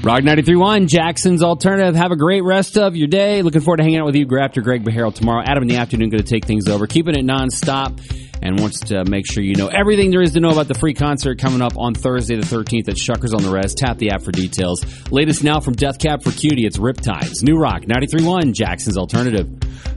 Rock 93.1, Jackson's Alternative. Have a great rest of your day. Looking forward to hanging out with you, Grafter Greg Beharo, tomorrow. Adam in the afternoon going to take things over, keeping it nonstop, and wants to make sure you know everything there is to know about the free concert coming up on Thursday the 13th at Shuckers on the Res. Tap the app for details. Latest now from Death Cab for Cutie, it's Riptides. New Rock 93.1, Jackson's Alternative.